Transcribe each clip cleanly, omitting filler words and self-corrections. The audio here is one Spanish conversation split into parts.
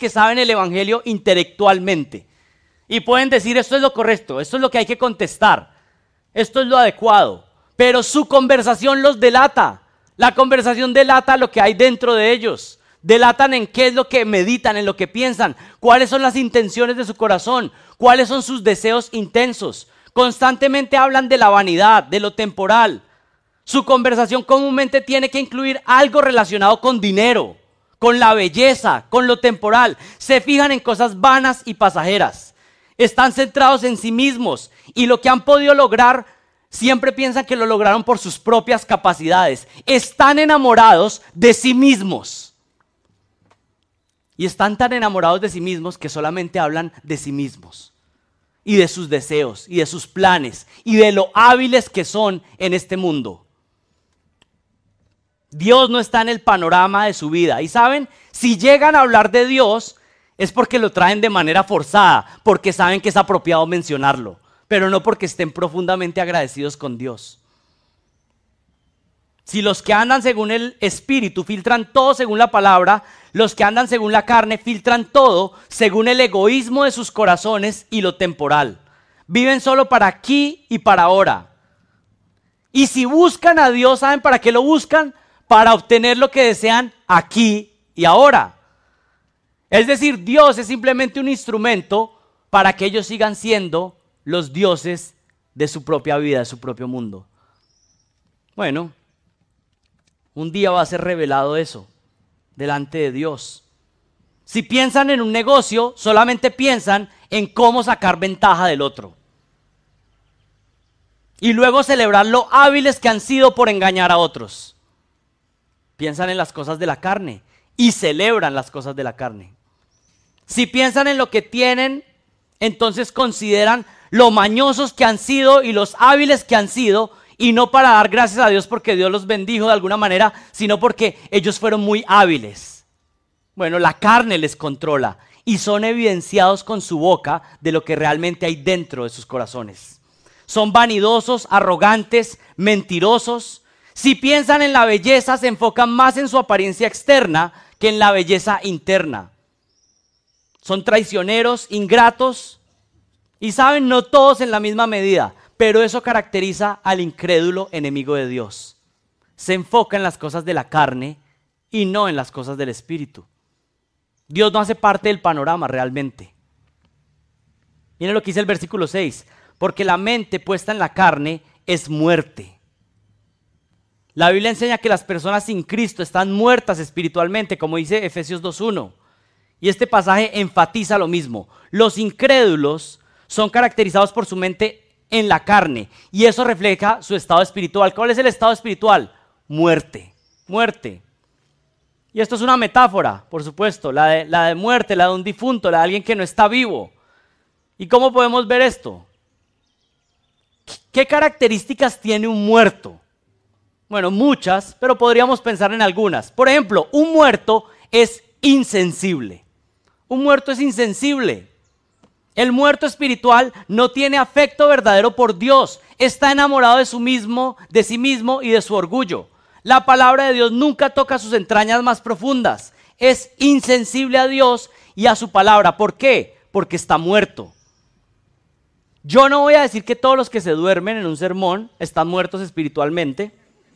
que saben el evangelio intelectualmente y pueden decir esto es lo correcto, esto es lo que hay que contestar, esto es lo adecuado, pero su conversación los delata. La conversación delata lo que hay dentro de ellos. Delatan en qué es lo que meditan, en lo que piensan, cuáles son las intenciones de su corazón, cuáles son sus deseos intensos. Constantemente hablan de la vanidad, de lo temporal. Su conversación comúnmente tiene que incluir algo relacionado con dinero, con la belleza, con lo temporal. Se fijan en cosas vanas y pasajeras. Están centrados en sí mismos y lo que han podido lograr siempre piensan que lo lograron por sus propias capacidades. Están enamorados de sí mismos. Y están tan enamorados de sí mismos que solamente hablan de sí mismos. Y de sus deseos, y de sus planes, y de lo hábiles que son en este mundo. Dios no está en el panorama de su vida. Y saben, si llegan a hablar de Dios, es porque lo traen de manera forzada, porque saben que es apropiado mencionarlo, pero no porque estén profundamente agradecidos con Dios. Si los que andan según el Espíritu filtran todo según la palabra, los que andan según la carne filtran todo según el egoísmo de sus corazones y lo temporal. Viven solo para aquí y para ahora. Y si buscan a Dios, ¿saben para qué lo buscan? Para obtener lo que desean aquí y ahora. Es decir, Dios es simplemente un instrumento para que ellos sigan siendo los dioses de su propia vida, de su propio mundo. Bueno, un día va a ser revelado eso delante de Dios. Si piensan en un negocio, solamente piensan en cómo sacar ventaja del otro. Y luego celebrar lo hábiles que han sido por engañar a otros. Piensan en las cosas de la carne y celebran las cosas de la carne. Si piensan en lo que tienen, entonces consideran lo mañosos que han sido y los hábiles que han sido, y no para dar gracias a Dios porque Dios los bendijo de alguna manera, sino porque ellos fueron muy hábiles. Bueno, la carne les controla y son evidenciados con su boca de lo que realmente hay dentro de sus corazones. Son vanidosos, arrogantes, mentirosos. Si piensan en la belleza, se enfocan más en su apariencia externa que en la belleza interna. Son traicioneros, ingratos, y saben, no todos en la misma medida, pero eso caracteriza al incrédulo enemigo de Dios. Se enfoca en las cosas de la carne y no en las cosas del Espíritu. Dios no hace parte del panorama realmente. Miren lo que dice el versículo 6, porque la mente puesta en la carne es muerte. La Biblia enseña que las personas sin Cristo están muertas espiritualmente, como dice Efesios 2:1. Y este pasaje enfatiza lo mismo. Los incrédulos son caracterizados por su mente en la carne y eso refleja su estado espiritual. ¿Cuál es el estado espiritual? Muerte, muerte. Y esto es una metáfora, por supuesto, la de muerte, la de un difunto, la de alguien que no está vivo. ¿Y cómo podemos ver esto? ¿Qué características tiene un muerto? Bueno, muchas, pero podríamos pensar en algunas. Por ejemplo, un muerto es insensible. Un muerto es insensible. El muerto espiritual no tiene afecto verdadero por Dios. Está enamorado de sí mismo y de su orgullo. La palabra de Dios nunca toca sus entrañas más profundas. Es insensible a Dios y a su palabra. ¿Por qué? Porque está muerto. Yo no voy a decir que todos los que se duermen en un sermón están muertos espiritualmente.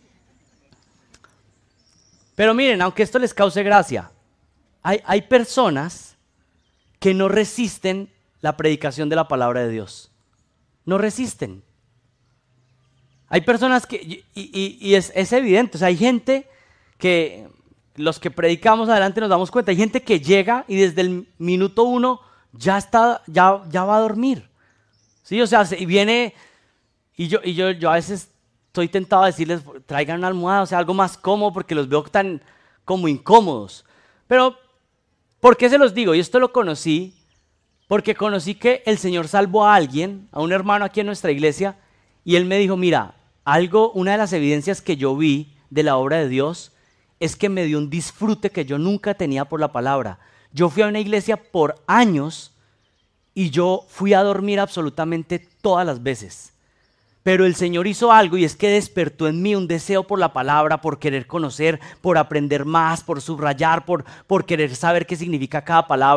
Pero miren, aunque esto les cause gracia, hay personas que no resisten la predicación de la palabra de Dios. No resisten. Hay personas que, y es evidente, o sea, hay gente que, los que predicamos adelante nos damos cuenta, hay gente que llega y desde el minuto 1 ya va a dormir. Sí, o sea, y viene, y yo a veces estoy tentado a decirles, traigan una almohada, o sea, algo más cómodo, porque los veo tan como incómodos. Pero, ¿por qué se los digo? Y esto lo conocí, porque conocí que el Señor salvó a alguien, a un hermano aquí en nuestra iglesia, y él me dijo, mira, una de las evidencias que yo vi de la obra de Dios es que me dio un disfrute que yo nunca tenía por la palabra. Yo fui a una iglesia por años y yo fui a dormir absolutamente todas las veces. Pero el Señor hizo algo y es que despertó en mí un deseo por la palabra, por querer conocer, por aprender más, por subrayar, por querer saber qué significa cada palabra.